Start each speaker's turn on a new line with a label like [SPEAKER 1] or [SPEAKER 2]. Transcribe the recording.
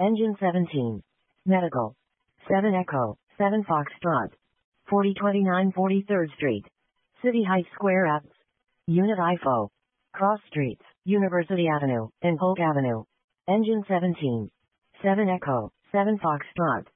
[SPEAKER 1] Engine 17. Medical. 7 Echo, 7 Foxtrot. 4029 43rd Street. City Heights Square Apps. Unit IFO. Cross Streets, University Avenue, and Polk Avenue. Engine 17. 7 Echo, 7 Foxtrot.